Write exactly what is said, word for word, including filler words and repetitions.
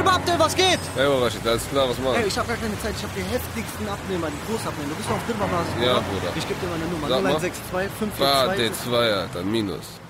Bruder Abdel, was geht? Hey, Rashid, alles klar, was machst du? Ey, ich hab gar keine Zeit, ich hab die heftigsten Abnehmer, die Großabnehmer. Du bist auf Firma-Basis, Ja, oder? Bruder. Ich geb dir meine Nummer, Sag mal. null eins sechs zwei fünf vier Ah, zwei. D zwei, Alter, Minus.